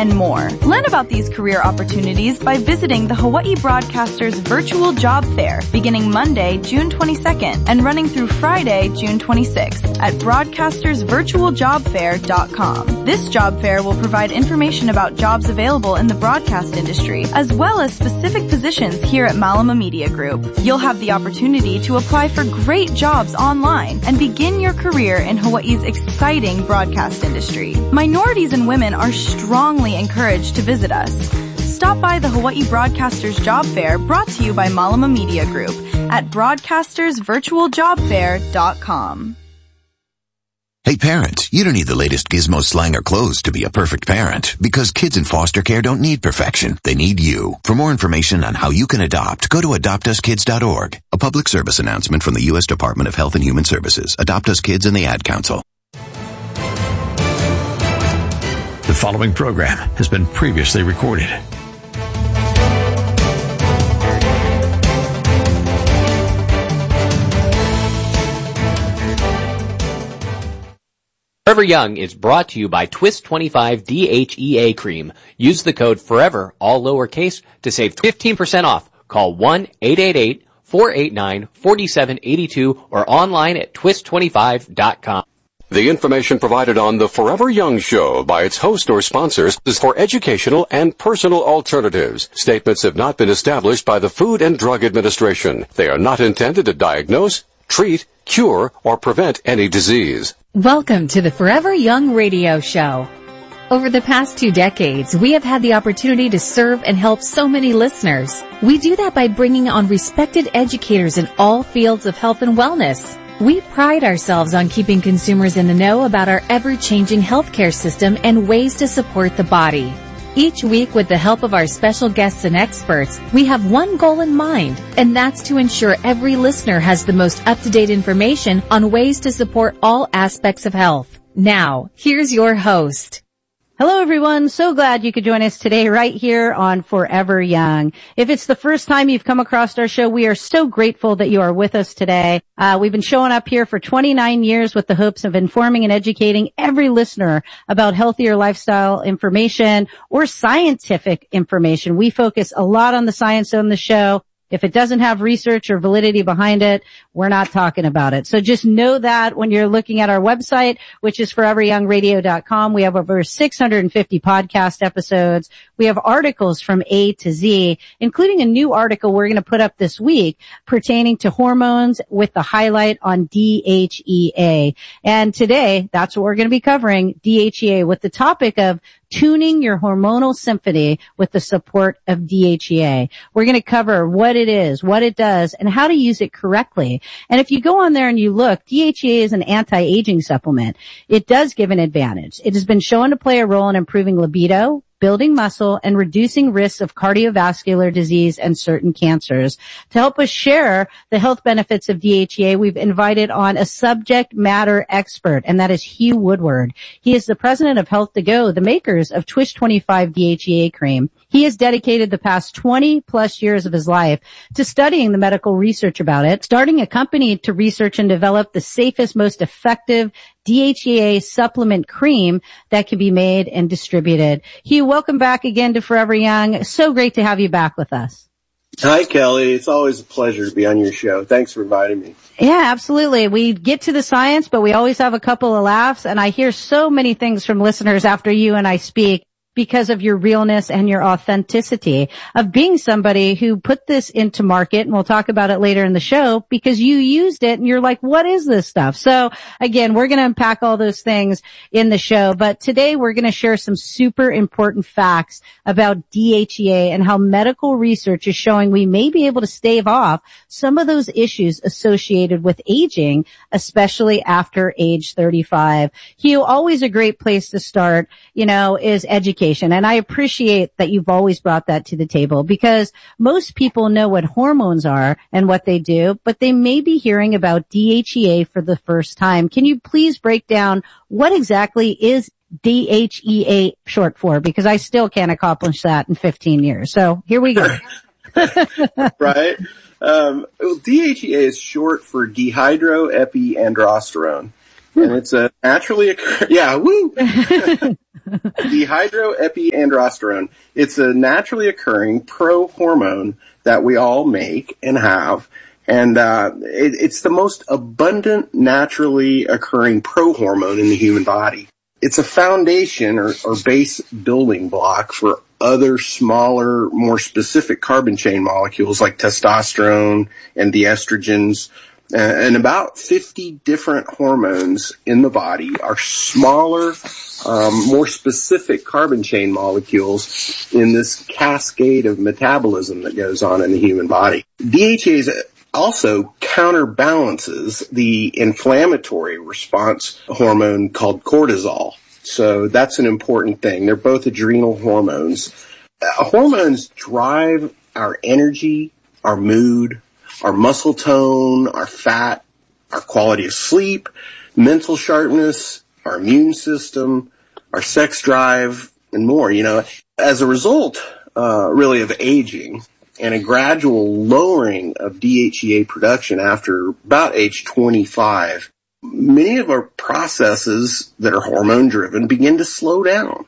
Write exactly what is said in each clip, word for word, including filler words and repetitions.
and more. Learn about these career opportunities by visiting the Hawaii Broadcasters Virtual Job Fair beginning Monday, June twenty-second and running through Friday, June twenty-sixth at broadcasters virtual job fair dot com. This job fair will provide information about jobs available in the broadcast industry, as well as specific positions here at Malama Media Group. You'll have the opportunity to apply for great jobs online and begin your career in Hawaii's exciting broadcast industry. Minorities and women are strongly encouraged to visit us. Stop by the Hawaii Broadcasters Job Fair brought to you by Malama Media Group at broadcasters virtual job fair dot com. Hey parents, you don't need the latest gizmo, slang, or clothes to be a perfect parent, because kids in foster care don't need perfection. They need you. For more information on how you can adopt, go to adopt us kids dot org. A public service announcement from the U S Department of Health and Human Services, Adopt Us Kids, and the Ad Council. The following program has been previously recorded. Forever Young is brought to you by Twist twenty-five D H E A Cream. Use the code FOREVER, all lowercase, to save fifteen percent off. Call one eight eight eight, four eight nine, four seven eight two or online at twist twenty-five dot com. The information provided on the Forever Young Show by its host or sponsors is for educational and personal alternatives. Statements have not been established by the Food and Drug Administration. They are not intended to diagnose, treat, cure, or prevent any disease. Welcome to the Forever Young Radio Show. Over the past two decades, we have had the opportunity to serve and help so many listeners. We do that by bringing on respected educators in all fields of health and wellness. We pride ourselves on keeping consumers in the know about our ever-changing healthcare system and ways to support the body. Each week, with the help of our special guests and experts, we have one goal in mind, and that's to ensure every listener has the most up-to-date information on ways to support all aspects of health. Now, here's your host. Hello, everyone. So glad you could join us today right here on Forever Young. If it's the first time you've come across our show, we are so grateful that you are with us today. Uh, we've been showing up here for twenty-nine years with the hopes of informing and educating every listener about healthier lifestyle information or scientific information. We focus a lot on the science on the show. If it doesn't have research or validity behind it, we're not talking about it. So just know that when you're looking at our website, which is forever young radio dot com, we have over six hundred fifty podcast episodes. We have articles from A to Z, including a new article we're going to put up this week pertaining to hormones with the highlight on D H E A. And today, that's what we're going to be covering, D H E A, with the topic of tuning your hormonal symphony with the support of D H E A. We're going to cover what it is, what it does, and how to use it correctly. And if you go on there and you look, D H E A is an anti-aging supplement. It does give an advantage. It has been shown to play a role in improving libido, building muscle, and reducing risks of cardiovascular disease and certain cancers. To help us share the health benefits of D H E A, we've invited on a subject matter expert, and that is Hugh Woodward. He is the president of Health to Go, the makers of Twist twenty-five D H E A cream. He has dedicated the past twenty plus years of his life to studying the medical research about it, starting a company to research and develop the safest, most effective D H E A supplement cream that can be made and distributed. Hugh, welcome back again to Forever Young. So great to have you back with us. Hi, Kelly. It's always a pleasure to be on your show. Thanks for inviting me. Yeah, absolutely. We get to the science, but we always have a couple of laughs, and I hear so many things from listeners after you and I speak because of your realness and your authenticity of being somebody who put this into market, and we'll talk about it later in the show, because you used it and you're like, what is this stuff? So again, we're going to unpack all those things in the show, but today we're going to share some super important facts about D H E A and how medical research is showing we may be able to stave off some of those issues associated with aging, especially after age thirty-five. Hugh, always a great place to start, you know, is education. And I appreciate that you've always brought that to the table, because most people know what hormones are and what they do, but they may be hearing about D H E A for the first time. Can you please break down what exactly is D H E A short for? Because I still can't accomplish that in fifteen years. So here we go. Right. Um, well, D H E A is short for dehydroepiandrosterone. and it's a naturally occur- yeah, woo. Dehydroepiandrosterone. It's a naturally occurring pro-hormone that we all make and have. And uh it, it's the most abundant, naturally occurring pro-hormone in the human body. It's a foundation or, or base building block for other smaller, more specific carbon chain molecules like testosterone and the estrogens. Uh, and about fifty different hormones in the body are smaller, um, more specific carbon chain molecules in this cascade of metabolism that goes on in the human body. D H E A also counterbalances the inflammatory response hormone called cortisol. So that's an important thing. They're both adrenal hormones. Uh, hormones drive our energy, our mood, our muscle tone, our fat, our quality of sleep, mental sharpness, our immune system, our sex drive, and more. You know, as a result, uh, really of aging and a gradual lowering of D H E A production after about age twenty-five, many of our processes that are hormone driven begin to slow down.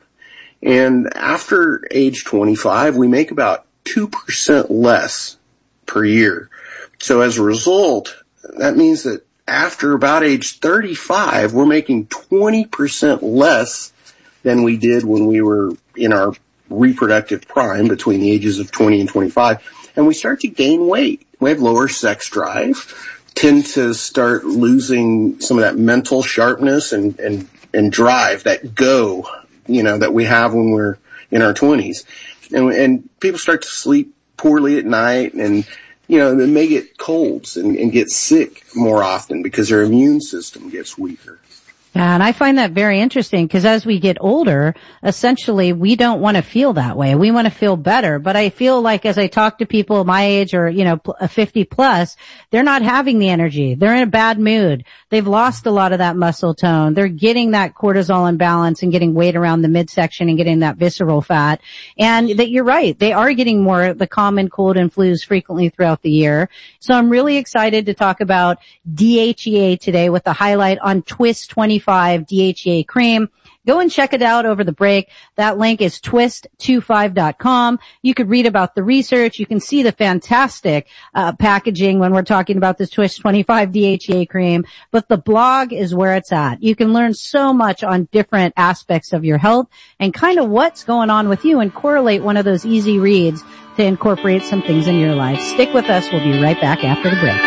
And after age twenty-five, we make about two percent less per year. So as a result, that means that after about age thirty-five, we're making twenty percent less than we did when we were in our reproductive prime between the ages of twenty and twenty-five. And we start to gain weight. We have lower sex drive, tend to start losing some of that mental sharpness and, and, and drive, that go, you know, that we have when we're in our twenties. And, and people start to sleep poorly at night, and you know, they may get colds and, and get sick more often because their immune system gets weaker. Yeah, and I find that very interesting because as we get older, essentially we don't want to feel that way. We want to feel better. But I feel like as I talk to people my age or, you know, fifty plus, they're not having the energy. They're in a bad mood. They've lost a lot of that muscle tone. They're getting that cortisol imbalance and getting weight around the midsection and getting that visceral fat. And that you're right. They are getting more of the common cold and flus frequently throughout the year. So I'm really excited to talk about D H E A today with the highlight on Twist twenty-five D H E A cream. Go and check it out over the break. That link is twist twenty-five dot com. You could read about the research. You can see the fantastic uh, packaging when we're talking about this Twist twenty-five D H E A cream. But the blog is where it's at. You can learn so much on different aspects of your health and kind of what's going on with you and correlate one of those easy reads to incorporate some things in your life. Stick with us. We'll be right back after the break.